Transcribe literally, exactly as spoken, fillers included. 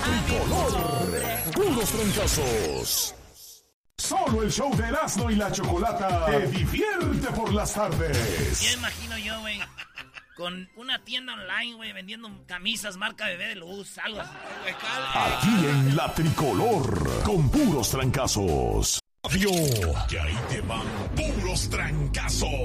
tricolor. Puros trancazos. Solo el show de Erasmo y la Chocolata te divierte por las tardes. Ya imagino yo, güey, con una tienda online, güey, vendiendo camisas marca Bebé de Luz, algo así. Aquí en la Tricolor, con puros trancazos. Que ahí te van puros trancazos.